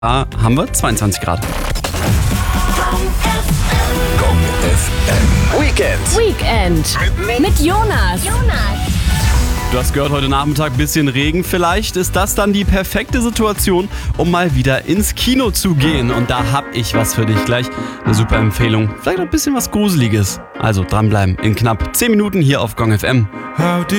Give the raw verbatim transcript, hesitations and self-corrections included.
Da haben wir zweiundzwanzig Grad. Gong F M. Weekend. Weekend. Mit Jonas. Du hast gehört, heute Nachmittag ein bisschen Regen. Vielleicht ist das dann die perfekte Situation, um mal wieder ins Kino zu gehen. Und da hab ich was für dich gleich. Eine super Empfehlung. Vielleicht auch ein bisschen was Gruseliges. Also dranbleiben in knapp zehn Minuten hier auf Gong F M.